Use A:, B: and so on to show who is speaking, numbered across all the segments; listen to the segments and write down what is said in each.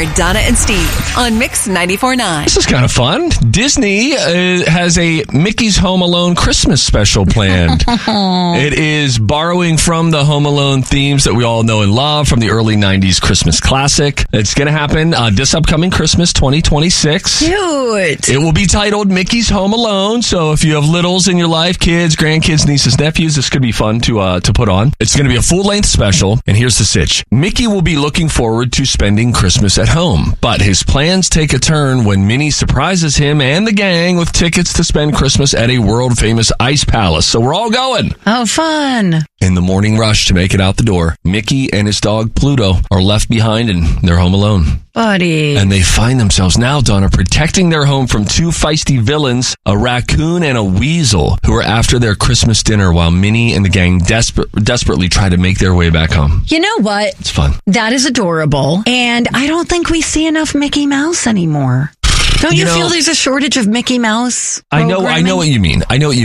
A: more Donna and Steve on Mix 94.9.
B: This is kind of fun. Disney has a Mickey's Home Alone Christmas special planned. It is borrowing from the Home Alone themes that we all know and love from the early 90s Christmas classic. It's going to happen this upcoming Christmas 2026.
C: Cute.
B: It will be titled Mickey's Home Alone. So if you have littles in your life, kids, grandkids, nieces, nephews, this could be fun to put on. It's going to be a full-length special. And here's the sitch. Mickey will be looking forward to spending Christmas at home, but his plans take a turn when Minnie surprises him and the gang with tickets to spend Christmas at a world-famous ice palace. So we're all going.
C: Oh, fun.
B: In the morning rush to make it out the door, Mickey and his dog Pluto are left behind and they're home alone.
C: Buddy.
B: And they find themselves now, Donna, protecting their home from two feisty villains, a raccoon and a weasel, who are after their Christmas dinner while Minnie and the gang desperately try to make their way back home.
C: You know what?
B: It's fun.
C: That is adorable. And I don't think we see enough Mickey Mouse anymore. Don't you feel there's a shortage of Mickey Mouse programming?
B: I know what you mean.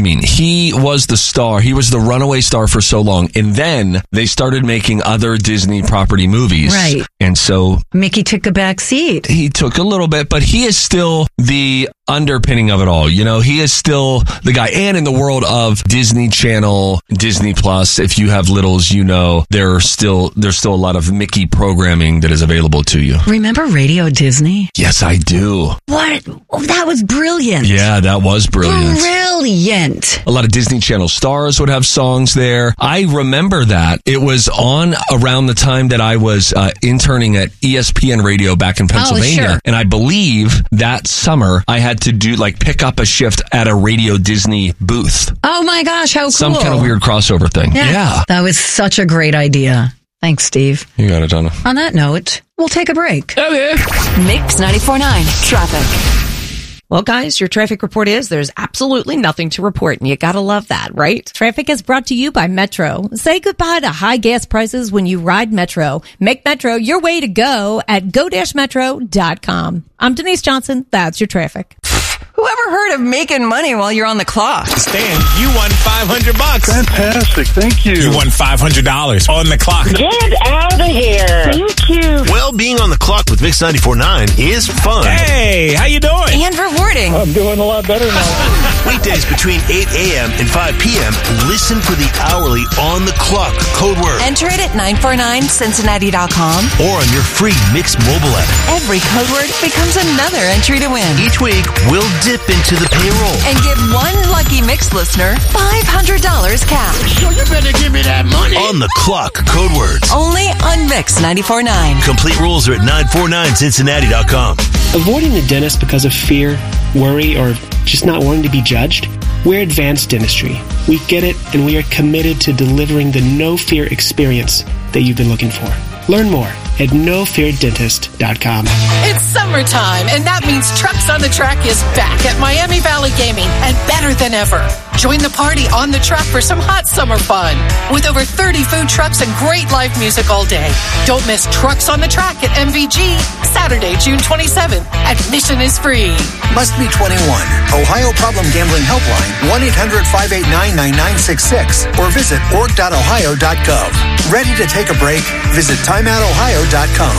B: He was the star. He was the runaway star for so long. And then they started making other Disney property movies.
C: Right.
B: And so
C: Mickey took a back seat.
B: He took a little bit, but he is still the underpinning of it all. You know, he is still the guy. And in the world of Disney Channel, Disney Plus, if you have littles, you know, there's still a lot of Mickey programming that is available to you.
C: Remember Radio Disney?
B: Yes, I do.
C: What? Oh, that was brilliant.
B: Yeah, that was brilliant.
C: Brilliant.
B: A lot of Disney Channel stars would have songs there. I remember that. It was on around the time that I was interning at ESPN Radio back in Pennsylvania.
C: Oh, sure.
B: And I believe that summer I had to pick up a shift at a Radio Disney booth.
C: Oh my gosh, how cool.
B: Some kind of weird crossover thing. Yeah.
C: That was such a great idea. Thanks, Steve.
B: You got it, Donna.
C: On that note, we'll take a break.
B: Okay.
A: Mix 94.9 Traffic.
D: Well, guys, your traffic report is there's absolutely nothing to report, and you gotta love that, right?
E: Traffic is brought to you by Metro. Say goodbye to high gas prices when you ride Metro. Make Metro your way to go at go-metro.com. I'm Denise Johnson. That's your traffic.
F: Whoever heard of making money while you're on the clock?
G: Stan, you won $500.
H: Fantastic. Thank you.
G: You won $500 on the clock.
I: Get out of here. Thank you.
J: Well, being on the clock with Mix 94.9 is fun.
G: Hey, how you doing?
F: And rewarding.
H: I'm doing a lot better now.
J: Weekdays between 8 a.m. and 5 p.m., listen for the hourly on the clock code word.
A: Enter it at 949cincinnati.com
J: Or on your free Mix mobile app.
A: Every code word becomes another entry to win.
J: Each week, we'll dip into the payroll
A: And give one lucky Mix listener $500 cash.
I: So you better give me that money.
J: on the clock code words.
A: Only on Mix 94.9.
J: Complete rules are at 949cincinnati.com.
K: Avoiding the dentist because of fear, worry, or just not wanting to be judged? We're Advanced Dentistry. We get it, and we are committed to delivering the no-fear experience that you've been looking for. Learn more at nofeardentist.com.
L: It's summertime, and that means Trucks on the Track is back at Miami Valley Gaming and better than ever. Join the party on the track for some hot summer fun with over 30 food trucks and great live music all day. Don't miss Trucks on the Track at MVG Saturday, June 27th. Admission is free.
M: Must be 21. Ohio Problem Gambling Helpline 1-800-589-9966 or visit org.ohio.gov. Ready to take a break? Visit timeoutohio.com.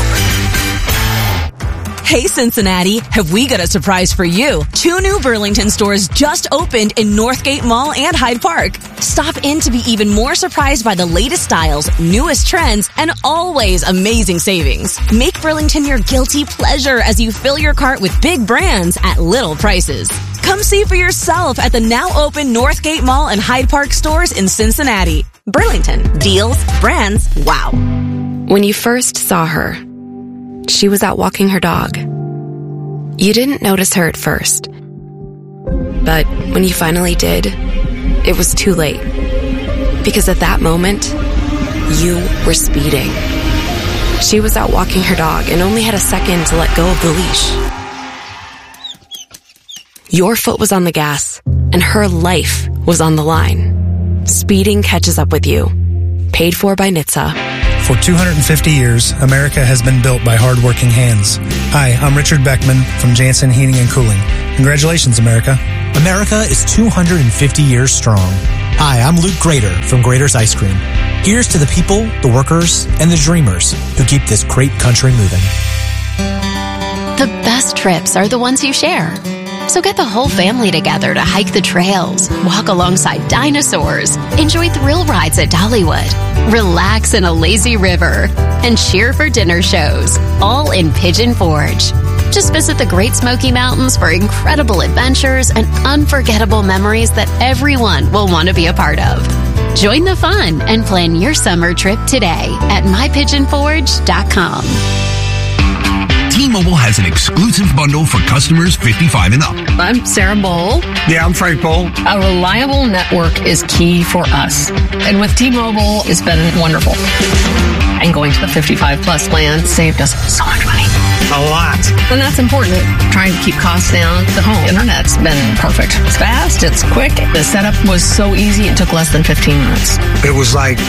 N: Hey Cincinnati, have we got a surprise for you? 2 new Burlington stores just opened in Northgate Mall and Hyde Park. Stop in to be even more surprised by the latest styles, newest trends, and always amazing savings. Make Burlington your guilty pleasure as you fill your cart with big brands at little prices. Come see for yourself at the now open Northgate Mall and Hyde Park stores in Cincinnati. Burlington, deals, brands, wow.
O: When you first saw her, she was out walking her dog. You didn't notice her at first. But when you finally did, it was too late. Because at that moment, you were speeding. She was out walking her dog and only had a second to let go of the leash. Your foot was on the gas, and her life was on the line. Speeding catches up with you. Paid for by NHTSA.
P: For 250 years, America has been built by hardworking hands. Hi, I'm Richard Beckman from Jansen Heating and Cooling. Congratulations, America.
Q: America is 250 years strong. Hi, I'm Luke Grader from Grader's Ice Cream. Here's to the people, the workers, and the dreamers who keep this great country moving.
R: trips are the ones you share. So get the whole family together to hike the trails, walk alongside dinosaurs, enjoy thrill rides at Dollywood, relax in a lazy river, and cheer for dinner shows, all in Pigeon Forge. Just visit the Great Smoky Mountains for incredible adventures and unforgettable memories that everyone will want to be a part of. Join the fun and plan your summer trip today at mypigeonforge.com.
S: T-Mobile has an exclusive bundle for customers 55 and up.
T: I'm Sarah Bowl.
S: Yeah, I'm Frank Bowl.
T: A reliable network is key for us. And with T-Mobile, it's been wonderful. And going to the 55 plus plan saved us so much money.
S: A lot.
T: And that's important. Trying to keep costs down. The home internet's been perfect. It's fast. It's quick. The setup was so easy. It took less than 15 minutes.
U: It was like,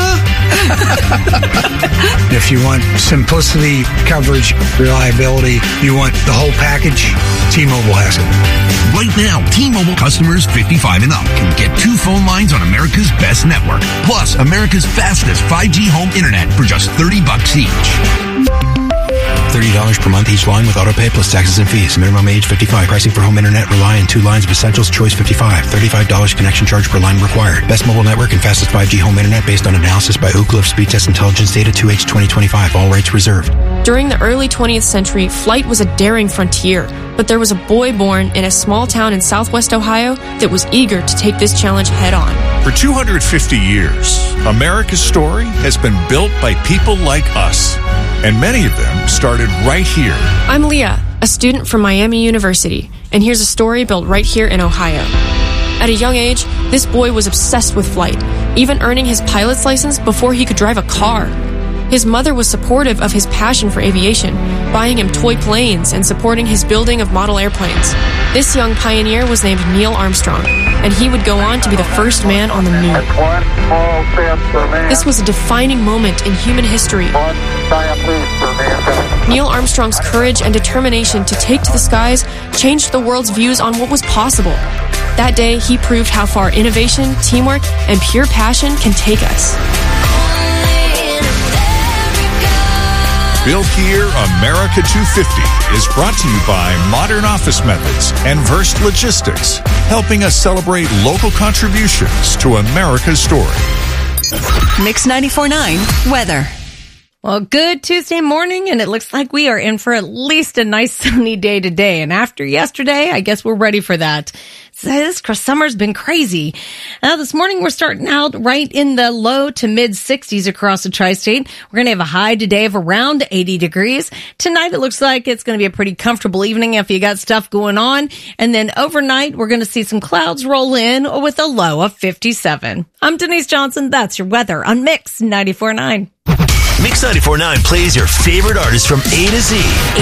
U: if you want simplicity, coverage, reliability, you want the whole package, T-Mobile has it.
S: Right now, T-Mobile customers 55 and up can get 2 phone lines on America's best network, plus America's fastest 5G home internet for just $30 each.
V: $30 per month each line with autopay plus taxes and fees. Minimum age 55. Pricing for home internet rely on 2 lines of essentials. Choice 55. $35 connection charge per line required. Best mobile network and fastest 5G home internet based on analysis by Ookla of Speed Test Intelligence Data 2H 2025. All rates reserved.
W: During the early 20th century, flight was a daring frontier, but there was a boy born in a small town in southwest Ohio that was eager to take this challenge head on.
X: For 250 years, America's story has been built by people like us, and many of them started right here.
W: I'm Leah, a student from Miami University, and here's a story built right here in Ohio. At a young age, this boy was obsessed with flight, even earning his pilot's license before he could drive a car. His mother was supportive of his passion for aviation, buying him toy planes and supporting his building of model airplanes. This young pioneer was named Neil Armstrong, and he would go on to be the first man on the moon. This was a defining moment in human history. Neil Armstrong's courage and determination to take to the skies changed the world's views on what was possible. That day, he proved how far innovation, teamwork, and pure passion can take us.
X: Built Here America 250 is brought to you by Modern Office Methods and Verst Logistics, helping us celebrate local contributions to America's story.
A: Mix 94.9 weather.
E: Well, good Tuesday morning, and it looks like we are in for at least a nice sunny day today. And after yesterday, I guess we're ready for that. So this summer's been crazy. Now, this morning, we're starting out right in the low to mid 60s across the tri-state. We're going to have a high today of around 80 degrees. Tonight, it looks like it's going to be a pretty comfortable evening if you got stuff going on. And then overnight, we're going to see some clouds roll in with a low of 57. I'm Denise Johnson. That's your weather on Mix 94.9.
J: Mix 94.9 plays your favorite artists from A to Z.